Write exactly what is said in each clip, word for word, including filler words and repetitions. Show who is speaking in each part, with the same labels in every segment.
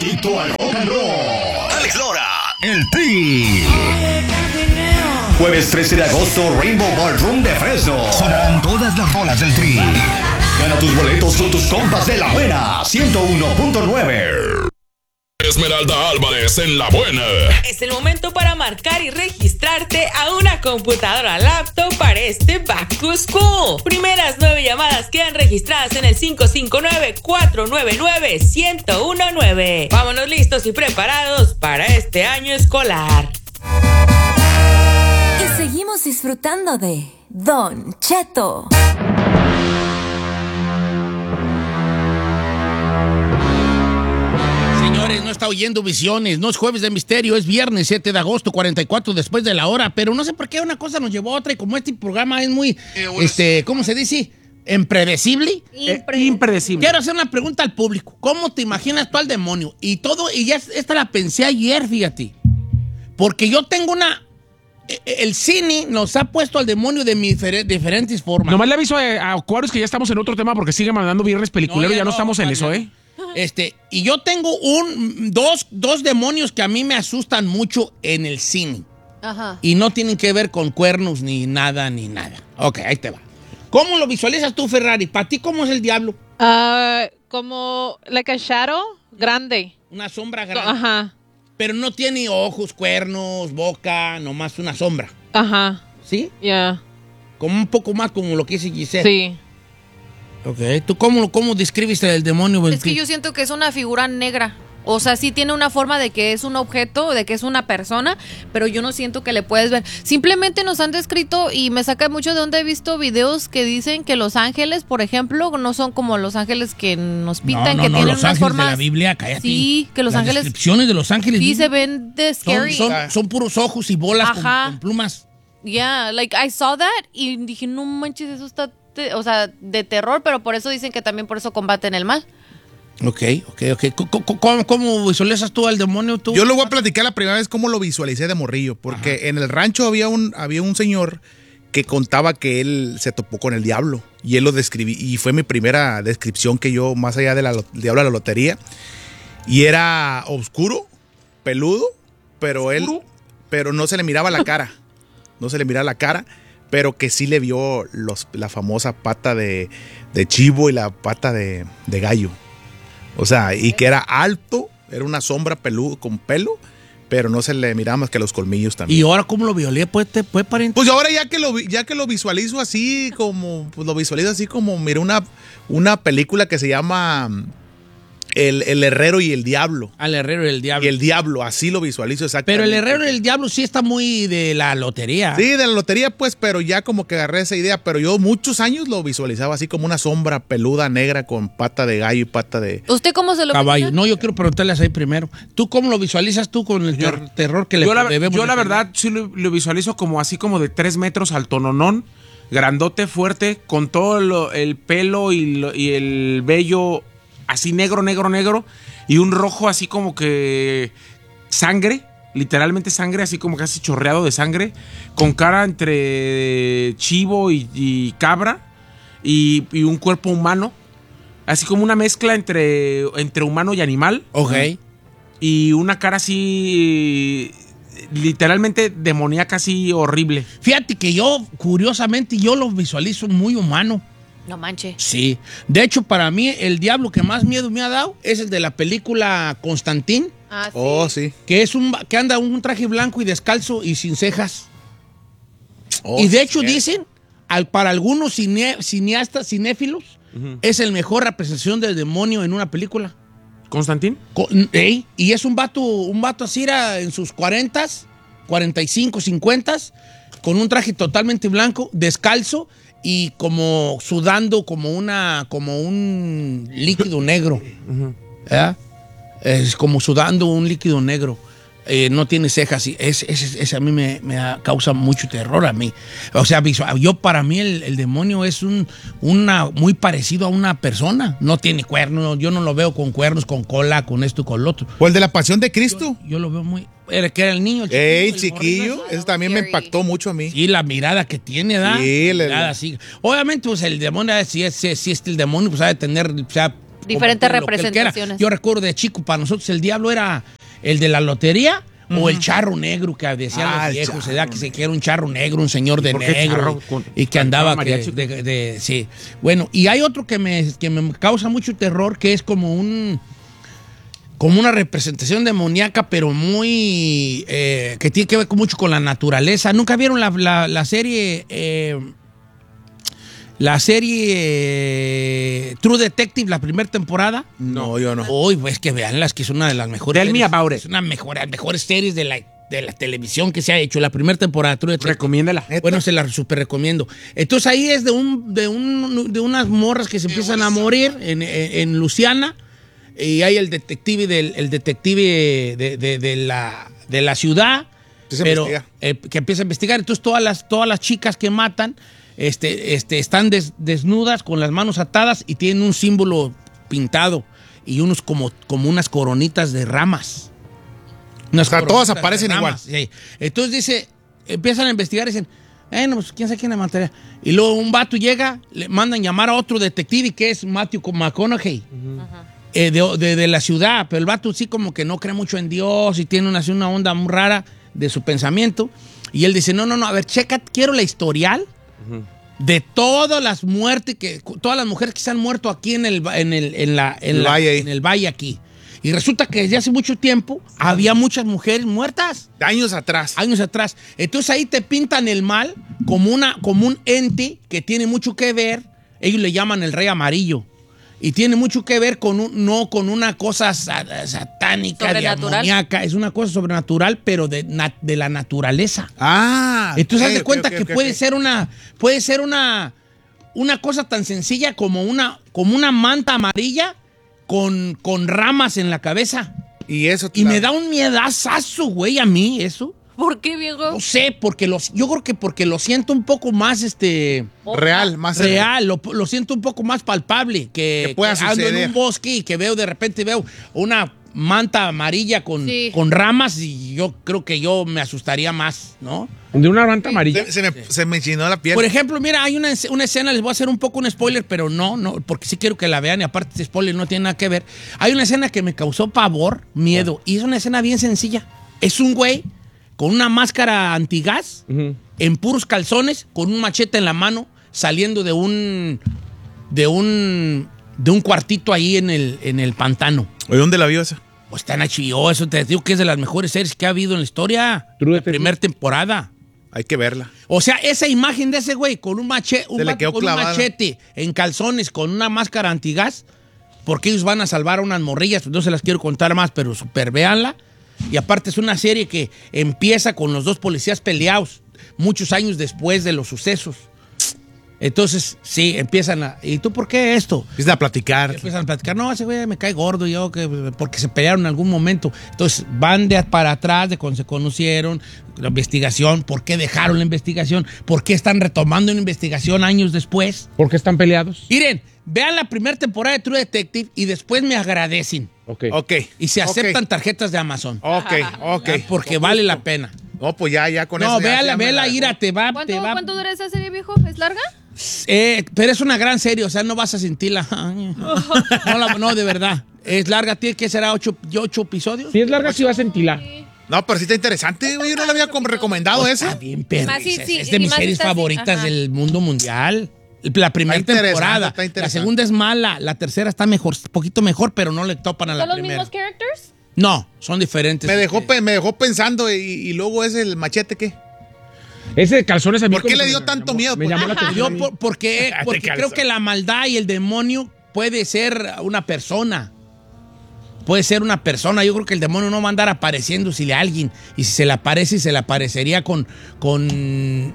Speaker 1: Adicto al rock and roll. Alex Lora, el Tri. Jueves trece de agosto, Rainbow Ballroom de Fresno. Sonarán todas las rolas del Tri. Gana tus boletos con tus compas de La Buena, ciento uno punto nueve.
Speaker 2: Esmeralda Álvarez en La Buena.
Speaker 3: Es el momento para marcar y registrarte a una computadora laptop para este Back to School. Primeras nueve llamadas quedan registradas en el cinco cinco nueve, cuatro nueve nueve, uno cero uno nueve. Vámonos listos y preparados para este año escolar.
Speaker 4: Y seguimos disfrutando de Don Cheto.
Speaker 5: Señores, no está oyendo visiones, no es jueves de misterio, es viernes siete de agosto, cuarenta y cuatro después de la hora, pero no sé por qué una cosa nos llevó a otra y como este programa es muy, eh, bueno, este, ¿cómo se dice? ¿Impredecible?
Speaker 6: Impre- eh, impredecible.
Speaker 5: Quiero hacer una pregunta al público. ¿Cómo te imaginas tú al demonio? Y todo, y ya esta la pensé ayer, fíjate. Porque yo tengo una... El cine nos ha puesto al demonio de difer- diferentes formas.
Speaker 6: Nomás le aviso a Acuarios que ya estamos en otro tema porque sigue mandando viernes peliculero, no, ya, ya no, no estamos en eso, ¿eh?
Speaker 5: Este, y yo tengo un, dos, dos demonios que a mí me asustan mucho en el cine.
Speaker 7: Ajá.
Speaker 5: Y no tienen que ver con cuernos ni nada, ni nada. Ok, ahí te va. ¿Cómo lo visualizas tú, Ferrari? ¿Para ti cómo es el diablo?
Speaker 8: Uh, como, like a shadow, grande.
Speaker 5: Una sombra grande.
Speaker 8: Ajá.
Speaker 5: Pero no tiene ojos, cuernos, boca, nomás una sombra.
Speaker 8: Ajá.
Speaker 5: ¿Sí?
Speaker 8: Ya. Yeah.
Speaker 5: Como un poco más como lo que dice Giselle.
Speaker 8: Sí.
Speaker 5: Ok, ¿tú cómo, cómo describes el demonio?
Speaker 7: Es que yo siento que es una figura negra. O sea, sí tiene una forma de que es un objeto, de que es una persona, pero yo no siento que le puedes ver. Simplemente nos han descrito, y me saca mucho de donde he visto videos que dicen que los ángeles, por ejemplo, no son como los ángeles que nos pintan,
Speaker 5: no, no,
Speaker 7: que
Speaker 5: no,
Speaker 7: tienen
Speaker 5: los
Speaker 7: unas
Speaker 5: ángeles
Speaker 7: formas...
Speaker 5: de la Biblia, cállate.
Speaker 7: Sí, que los
Speaker 5: Las
Speaker 7: ángeles...
Speaker 5: descripciones de los ángeles...
Speaker 7: Sí, se ven de scary.
Speaker 5: Son, son, son puros ojos y bolas con, con plumas.
Speaker 7: Yeah, like I saw that y dije, no manches, eso está... Te, o sea, de terror, pero por eso dicen que también por eso combaten el mal.
Speaker 5: Ok, ok, ok. ¿Cómo, cómo, cómo visualizas tú al demonio? Tú?
Speaker 9: Yo lo voy a platicar la primera vez cómo lo visualicé de morrillo, porque Ajá. en el rancho había un, había un señor que contaba que él se topó con el diablo y él lo describí, y fue mi primera descripción que yo, más allá del diablo de la lotería, y era oscuro, peludo, pero él, pero no se le miraba la cara, no se le miraba la cara, pero que sí le vio los, la famosa pata de, de chivo y la pata de, de gallo. O sea, y que era alto, era una sombra peludo con pelo, pero no se le miraba más que los colmillos también.
Speaker 5: ¿Y ahora cómo lo violé? Pues, te, pues, pariente.
Speaker 9: Pues ahora ya que lo ya que lo visualizo así como, pues lo visualizo así como, mira, una, una película que se llama El, el Herrero y el Diablo.
Speaker 5: Al Herrero y el Diablo.
Speaker 9: Y el Diablo, así lo visualizo exactamente.
Speaker 5: Pero el Herrero y el Diablo sí está muy de la lotería.
Speaker 9: Sí, de la lotería, pues, pero ya como que agarré esa idea. Pero yo muchos años lo visualizaba así como una sombra peluda negra con pata de gallo y pata de...
Speaker 7: ¿Usted cómo se lo
Speaker 5: caballo? No, yo quiero preguntarles ahí primero. ¿Tú cómo lo visualizas tú con el ter terror que le
Speaker 6: yo la,
Speaker 5: debemos?
Speaker 6: Yo la verdad sí lo, lo visualizo como así como de tres metros altononón, grandote, fuerte, con todo lo, el pelo y, lo, y el vello así negro, negro, negro. Y un rojo así como que sangre, literalmente sangre, así como casi chorreado de sangre, con cara entre chivo y, y cabra y, y un cuerpo humano, así como una mezcla entre, entre humano y animal.
Speaker 5: Ok.
Speaker 6: Y una cara así, literalmente demoníaca, así horrible.
Speaker 5: Fíjate que yo, curiosamente, yo lo visualizo muy humano.
Speaker 7: No manches.
Speaker 5: Sí. De hecho, para mí, el diablo que más miedo me ha dado es el de la película Constantine.
Speaker 7: Ah, sí.
Speaker 9: Oh, sí.
Speaker 5: Que es un que anda un traje blanco y descalzo y sin cejas.
Speaker 9: Oh,
Speaker 5: y de hecho
Speaker 9: sí.
Speaker 5: dicen, al, para algunos cine, cineastas, cinéfilos, uh-huh. es el mejor representación del demonio en una película.
Speaker 6: ¿Constantín?
Speaker 5: Con, ¿eh? Y es un vato, un vato así era en sus cuarentas, cuarenta y cinco, cincuenta, con un traje totalmente blanco, descalzo, y como sudando como una como un líquido negro. Uh-huh. ¿Eh? Es como sudando un líquido negro. Eh, no tiene cejas. Ese, ese, ese a mí me, me causa mucho terror a mí. O sea, yo para mí el, el demonio es un una muy parecido a una persona. No tiene cuernos. Yo no lo veo con cuernos, con cola, con esto y con lo otro.
Speaker 9: ¿O el de la Pasión de Cristo?
Speaker 5: Yo, yo lo veo muy... Era que era el niño. El chiquillo,
Speaker 9: Ey,
Speaker 5: el
Speaker 9: chiquillo.
Speaker 5: morrito,
Speaker 9: eso también me impactó mucho a mí.
Speaker 5: Sí, la mirada que tiene, ¿da?
Speaker 9: Sí,
Speaker 5: la mirada así. Obviamente, pues el demonio, si es, si es el demonio, pues ha de tener, o sea,
Speaker 7: Diferentes
Speaker 5: como lo que él quiera.
Speaker 7: representaciones.
Speaker 5: Yo recuerdo de chico, para nosotros el diablo era el de la lotería. O el charro negro que decían
Speaker 9: Ah,
Speaker 5: los
Speaker 9: el
Speaker 5: viejos,
Speaker 9: charro
Speaker 5: ¿verdad? Que se que era un charro negro, un señor de
Speaker 6: por qué
Speaker 5: negro,
Speaker 6: charro? Con-
Speaker 5: y que
Speaker 6: con
Speaker 5: andaba que-
Speaker 6: mariachi.
Speaker 5: de, de- sí. Bueno, y hay otro que me, que me causa mucho terror, que es como un como una representación demoníaca, pero muy eh, que tiene que ver con- mucho con la naturaleza. ¿Nunca vieron la, la- la serie eh, la serie eh, True Detective, la primera temporada?
Speaker 9: No, yo no.
Speaker 5: Uy, pues que veanla, es que es una de las mejores
Speaker 6: Tell me
Speaker 5: series.
Speaker 6: about it.
Speaker 5: Es una mejor, las mejores series de la, de la televisión que se ha hecho. La primera temporada, True Detective.
Speaker 6: Recomiéndala.
Speaker 5: Bueno, se la super recomiendo. Entonces ahí es de un, de un, de unas morras que se empiezan a morir en, en, en Luisiana. Y hay el detective del, el detective de, de- de la, de la ciudad.
Speaker 9: Empieza a
Speaker 5: pero
Speaker 9: investigar.
Speaker 5: eh, que empieza a investigar. Entonces todas las, todas las chicas que matan este, este, están des- desnudas con las manos atadas y tienen un símbolo pintado y unos como, como unas coronitas de ramas. Unas
Speaker 9: O sea,
Speaker 5: coronitas
Speaker 9: todas aparecen
Speaker 5: de
Speaker 9: igual.
Speaker 5: ramas, sí. Entonces dice, empiezan a investigar y dicen, eh, no, pues quién sabe quién la mataría. Y luego un vato llega, le mandan llamar a otro detective que es Matthew McConaughey. eh, de, de- de la ciudad, pero el vato sí como que no cree mucho en Dios y tiene una, así una onda muy rara de su pensamiento. Y él dice, no, no, no, a ver, checa, quiero la historial de todas las muertes, que todas las mujeres que se han muerto aquí en el, en el, en la, en
Speaker 9: El
Speaker 5: la-
Speaker 9: valle ahí.
Speaker 5: en el valle aquí. Y resulta que desde hace mucho tiempo había muchas mujeres muertas.
Speaker 9: Años atrás.
Speaker 5: Años atrás. Entonces ahí te pintan el mal como, una, como un ente que tiene mucho que ver. Ellos le llaman el rey amarillo. Y tiene mucho que ver con un, no con una cosa sa- satánica,
Speaker 7: Sobrenatural.
Speaker 5: demoníaca. Es una cosa sobrenatural, pero de, na- de la naturaleza.
Speaker 9: Ah.
Speaker 5: Entonces
Speaker 9: ok,
Speaker 5: haz de
Speaker 9: ok,
Speaker 5: cuenta
Speaker 9: ok,
Speaker 5: que
Speaker 9: ok,
Speaker 5: puede
Speaker 9: ok.
Speaker 5: ser una, puede ser una, una cosa tan sencilla como una, como una manta amarilla con, con ramas en la cabeza.
Speaker 9: Y eso.
Speaker 5: Y me da un miedazazo, güey, a mí, eso.
Speaker 7: ¿Por qué, viejo?
Speaker 5: No sé, porque los, yo creo que porque lo siento un poco más, este,
Speaker 9: Real, más
Speaker 5: real, lo, lo siento un poco más palpable, que,
Speaker 9: Que pueda
Speaker 5: que ando en
Speaker 9: suceder.
Speaker 5: un bosque y que veo, de repente veo una manta amarilla con,
Speaker 7: Sí.
Speaker 5: con ramas y yo creo que yo me asustaría más, ¿no?
Speaker 6: De una manta amarilla.
Speaker 9: Se, se me, se me enchinó la piel.
Speaker 5: Por ejemplo, mira, hay una, una escena, les voy a hacer un poco un spoiler, pero no, no, porque sí quiero que la vean y aparte este spoiler no tiene nada que ver. Hay una escena que me causó pavor, miedo, y es una escena bien sencilla. Es un güey con una máscara antigás,
Speaker 6: Ujú.
Speaker 5: en puros calzones, con un machete en la mano, saliendo de un, de un, de un cuartito ahí en el, en el pantano.
Speaker 9: Oye, ¿dónde la vio esa?
Speaker 5: Pues está en H B O, eso te digo que es de las mejores series que ha habido en la historia.
Speaker 6: True
Speaker 5: La
Speaker 6: Detective.
Speaker 5: primera temporada.
Speaker 9: Hay que verla.
Speaker 5: O sea, esa imagen de ese güey con un, mache, un
Speaker 9: Se le
Speaker 5: vato
Speaker 9: quedó
Speaker 5: con un
Speaker 9: clavada.
Speaker 5: machete en calzones, con una máscara antigás, porque ellos van a salvar a unas morrillas, pues no se las quiero contar más, pero super véanla. Y aparte es una serie que empieza con los dos policías peleados, muchos años después de los sucesos. Entonces, sí, empiezan a... ¿Y tú por qué esto?
Speaker 9: Empieza a platicar.
Speaker 5: Empiezan a platicar, no, ese güey me cae gordo, yo, que, porque se pelearon en algún momento. Entonces van de para atrás de cuando se conocieron, la investigación, por qué dejaron la investigación, por qué están retomando una investigación años después.
Speaker 6: ¿Por qué están peleados?
Speaker 5: Miren, vean la primera temporada de True Detective y después me agradecen.
Speaker 6: Ok.
Speaker 9: Ok.
Speaker 5: Y se
Speaker 9: ok,
Speaker 5: aceptan tarjetas de Amazon.
Speaker 9: Ok, ok.
Speaker 5: Ya, porque vale la pena.
Speaker 9: No, pues ya, ya con eso.
Speaker 5: No,
Speaker 9: ya-
Speaker 5: véala,
Speaker 9: ya me
Speaker 5: véala,
Speaker 9: la-
Speaker 5: Ira, te va,
Speaker 7: ¿Cuánto,
Speaker 5: te va.
Speaker 7: ¿Cuánto dura esa serie, viejo? ¿Es larga?
Speaker 5: Eh, pero es una gran serie, o sea, no vas a sentirla. No, la- no, de verdad. Es larga, tiene que ser a ocho, ocho episodios.
Speaker 6: Si es larga, sí va a sentirla.
Speaker 9: No, pero sí está interesante, güey. Yo no la había como recomendado
Speaker 5: Pues
Speaker 9: esa.
Speaker 5: Está bien, pero
Speaker 7: Más sí,
Speaker 5: es,
Speaker 7: sí,
Speaker 5: es de
Speaker 7: y
Speaker 5: mis
Speaker 7: más
Speaker 5: series
Speaker 7: está así,
Speaker 5: favoritas
Speaker 7: ajá.
Speaker 5: del mundo mundial. La primera
Speaker 9: Está interesante,
Speaker 5: temporada.
Speaker 9: está
Speaker 5: La
Speaker 9: interesante.
Speaker 5: segunda es mala. La tercera está mejor, poquito mejor, pero no le topan a la
Speaker 7: ¿Son los
Speaker 5: primera.
Speaker 7: mismos characters?
Speaker 5: No, son diferentes.
Speaker 9: Me dejó,
Speaker 5: Este,
Speaker 9: pe- me dejó pensando y, y luego es el machete, ¿qué?
Speaker 6: Ese de calzones a mí
Speaker 9: ¿Por qué
Speaker 6: como
Speaker 9: le
Speaker 6: que
Speaker 9: dio
Speaker 6: me
Speaker 9: tanto
Speaker 6: llamó-
Speaker 9: miedo?
Speaker 6: Me llamó la atención.
Speaker 5: Yo
Speaker 6: a mí.
Speaker 5: por- porque, porque
Speaker 9: calzón.
Speaker 5: creo que la maldad y el demonio puede ser una persona. Puede ser una persona. Yo creo que el demonio no va a andar apareciéndosele a alguien. Y si se le aparece, se le aparecería con, con,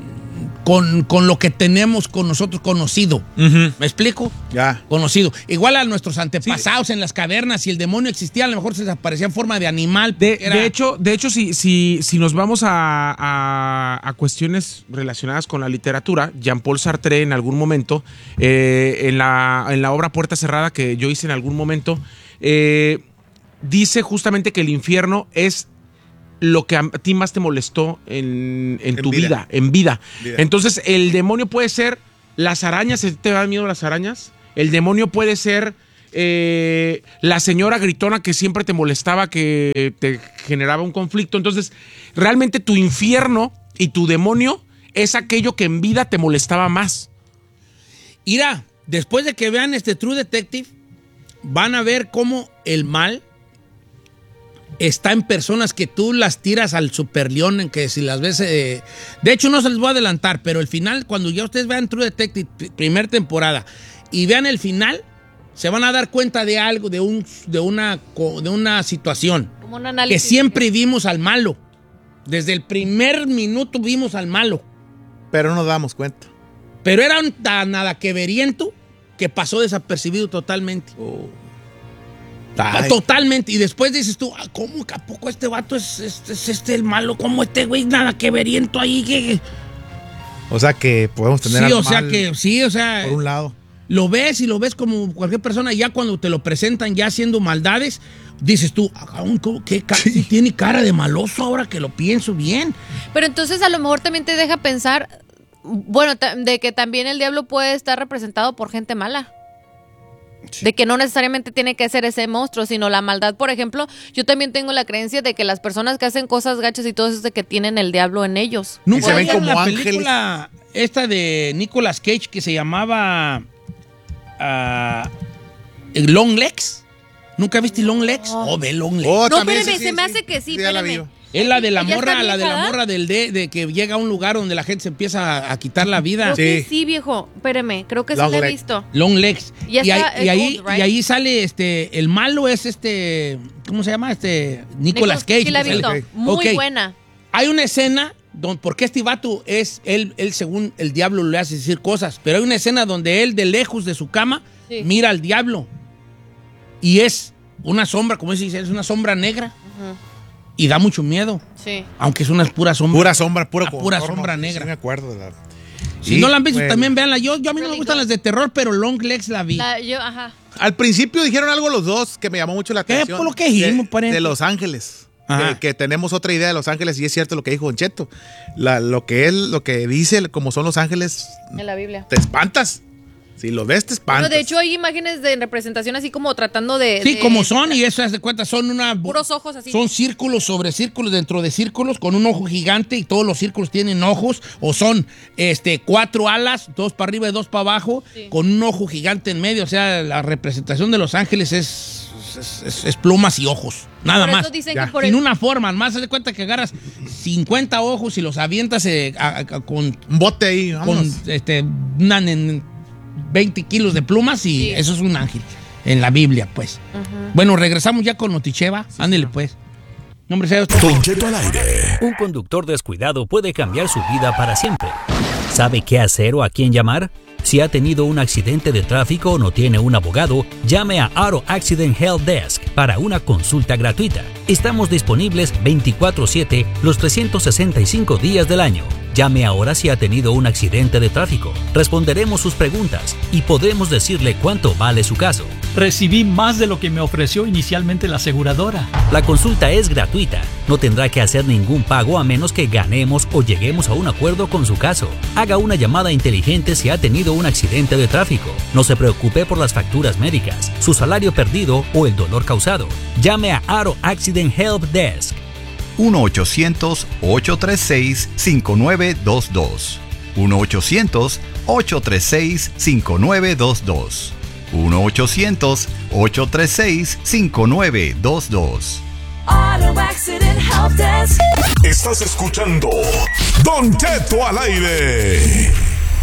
Speaker 5: con, con lo que tenemos con nosotros conocido. ¿Me explico?
Speaker 9: Ya.
Speaker 5: Conocido. Igual a nuestros antepasados en las cavernas, si el demonio existía, a lo mejor se les aparecía en forma de animal.
Speaker 6: De,
Speaker 5: era-
Speaker 6: de hecho, de hecho si, si, si nos vamos a, a- a cuestiones relacionadas con la literatura, Jean-Paul Sartre en algún momento, eh, en, la, en la obra Puerta Cerrada que yo hice en algún momento, eh, dice justamente que el infierno es lo que a ti más te molestó en, en
Speaker 9: En
Speaker 6: tu vida.
Speaker 9: vida.
Speaker 6: en vida.
Speaker 9: Vida.
Speaker 6: Entonces, el demonio puede ser las arañas, ¿te dan miedo las arañas? El demonio puede ser eh, la señora gritona que siempre te molestaba, que te generaba un conflicto. Entonces, realmente tu infierno y tu demonio es aquello que en vida te molestaba más.
Speaker 5: Irá, después de que vean este True Detective, van a ver cómo el mal está en personas que tú las tiras al super león, en que si las ves... Eh, de hecho, no se les voy a adelantar, pero el final, cuando ya ustedes vean True Detective, primera temporada, y vean el final, se van a dar cuenta de algo, de, un, de, una, de una situación.
Speaker 7: Como un análisis.
Speaker 5: Que siempre vimos al malo. Desde el primer minuto vimos al malo.
Speaker 9: Pero no nos damos cuenta.
Speaker 5: Pero era un tan nadaqueveriento que pasó desapercibido totalmente.
Speaker 9: Oh.
Speaker 5: Totalmente. Y después dices tú, ¿cómo que a poco este vato es, es, es este el malo? ¿Cómo este güey nadaqueveriento ahí? ¿Qué?
Speaker 9: O sea que podemos tener
Speaker 5: Sí,
Speaker 9: al
Speaker 5: o sea
Speaker 9: mal
Speaker 5: que, sí, o sea.
Speaker 9: por un lado.
Speaker 5: Lo ves y lo ves como cualquier persona. Ya cuando te lo presentan ya haciendo maldades, dices tú, ¿qué cara? Sí. Tiene cara de maloso ahora que lo pienso bien.
Speaker 7: Pero entonces a lo mejor también te deja pensar, bueno, de que también el diablo puede estar representado por gente mala. Sí. De que no necesariamente tiene que ser ese monstruo, sino la maldad. Por ejemplo, yo también tengo la creencia de que las personas que hacen cosas gachas y todo eso es de que tienen el diablo en ellos.
Speaker 5: Nunca
Speaker 9: se ven como
Speaker 5: la
Speaker 9: ángeles.
Speaker 5: Película esta de Nicolas Cage que se llamaba uh, Long Legs. ¿Nunca viste Long Legs? Oh, oh ve Long Legs.
Speaker 9: Oh,
Speaker 7: no,
Speaker 9: también,
Speaker 7: espérame,
Speaker 9: sí,
Speaker 7: se
Speaker 9: sí,
Speaker 7: me
Speaker 9: sí.
Speaker 7: hace que sí,
Speaker 9: Sí, ya la
Speaker 7: espérame.
Speaker 9: vi.
Speaker 5: Es la de la
Speaker 7: ¿Ya
Speaker 5: morra,
Speaker 7: está
Speaker 5: la de la
Speaker 7: vieja?
Speaker 5: morra del de, de que llega a un lugar donde la gente se empieza a, a quitar la vida.
Speaker 7: Creo que
Speaker 9: Sí.
Speaker 7: sí, viejo. Espérame, creo que sí
Speaker 9: Long
Speaker 7: lo he
Speaker 9: leg.
Speaker 7: visto.
Speaker 5: Long Legs.
Speaker 7: Ya
Speaker 5: y,
Speaker 7: está,
Speaker 5: ahí, y,
Speaker 7: es
Speaker 5: ahí,
Speaker 7: old, right?
Speaker 5: y ahí sale este, el malo es este, ¿cómo se llama? Este, Nicolas Cage.
Speaker 7: Sí la he
Speaker 5: que sale.
Speaker 7: visto. Muy
Speaker 5: Ok.
Speaker 7: buena.
Speaker 5: Hay una escena, donde, porque este vato es, él, él según el diablo le hace decir cosas, pero hay una escena donde él de lejos de su cama
Speaker 7: Sí.
Speaker 5: mira al diablo. Y es una sombra, como se dice, es una sombra negra.
Speaker 7: Ujú.
Speaker 5: Y da mucho miedo.
Speaker 7: Sí.
Speaker 5: Aunque es una pura sombra.
Speaker 9: Pura sombra, pura,
Speaker 5: Ah, pura
Speaker 9: contorno.
Speaker 5: sombra
Speaker 9: Sí,
Speaker 5: negra.
Speaker 9: Sí, me acuerdo de la...
Speaker 5: Si
Speaker 9: Sí,
Speaker 5: no la han visto,
Speaker 9: bueno.
Speaker 5: también véanla. Yo, yo a mí no me
Speaker 7: Really
Speaker 5: gustan
Speaker 7: good.
Speaker 5: las de terror, pero Long Legs la vi.
Speaker 7: La- yo, ajá.
Speaker 9: Al principio dijeron algo los dos que me llamó mucho la
Speaker 5: ¿Qué?
Speaker 9: atención.
Speaker 5: Por lo que dijimos,
Speaker 9: de,
Speaker 5: pariente.
Speaker 9: de Los Ángeles.
Speaker 5: Ajá.
Speaker 9: Que, que tenemos otra idea de Los Ángeles y es cierto lo que dijo Don Cheto. La, lo que él, lo que dice como son Los Ángeles,
Speaker 7: En la Biblia.
Speaker 9: te espantas. Si lo ves, te espantas.
Speaker 7: Bueno, de hecho hay imágenes de representación así como tratando de...
Speaker 5: Sí,
Speaker 7: de-
Speaker 5: como son, y eso, haz de cuenta, son una...
Speaker 7: Puros ojos así.
Speaker 5: Son círculos sobre círculos dentro de círculos con un ojo gigante y todos los círculos tienen ojos, o son este, cuatro alas, dos para arriba y dos para abajo,
Speaker 7: Sí.
Speaker 5: con un ojo gigante en medio. O sea, la representación de los ángeles es, es, es- es plumas y ojos, nada
Speaker 7: Por eso
Speaker 5: más.
Speaker 7: dicen
Speaker 9: Ya.
Speaker 7: que por
Speaker 5: Sin
Speaker 7: el-
Speaker 5: una forma, más haz de cuenta que agarras cincuenta ojos y los avientas eh, a- a- con,
Speaker 9: Un bote ahí,
Speaker 5: con
Speaker 9: vámonos.
Speaker 5: este, una, en veinte kilos de plumas y
Speaker 7: Sí.
Speaker 5: eso es un ángel en la Biblia, pues.
Speaker 7: Ujú.
Speaker 5: Bueno, regresamos ya con Noticheva. Ándele, pues. Nombre sea usted.
Speaker 2: Don Cheto al aire.
Speaker 10: Un conductor descuidado puede cambiar su vida para siempre. ¿Sabe qué hacer o a quién llamar? Si ha tenido un accidente de tráfico o no tiene un abogado, llame a Auto Accident Help Desk para una consulta gratuita. Estamos disponibles veinticuatro siete los trescientos sesenta y cinco días del año. Llame ahora si ha tenido un accidente de tráfico. Responderemos sus preguntas y podremos decirle cuánto vale su caso.
Speaker 11: Recibí más de lo que me ofreció inicialmente la aseguradora.
Speaker 10: La consulta es gratuita. No tendrá que hacer ningún pago a menos que ganemos o lleguemos a un acuerdo con su caso. Haga una llamada inteligente si ha tenido un accidente de tráfico. No se preocupe por las facturas médicas, su salario perdido o el dolor causado. Llame a Auto Accident Help Desk.
Speaker 1: uno ochocientos, ocho tres seis, cinco nueve dos dos. uno ochocientos, ocho tres seis, cinco nueve dos dos. uno ochocientos, ocho tres seis, cinco nueve dos dos.
Speaker 4: Auto Accident Help Desk.
Speaker 2: Estás escuchando Don Cheto al aire.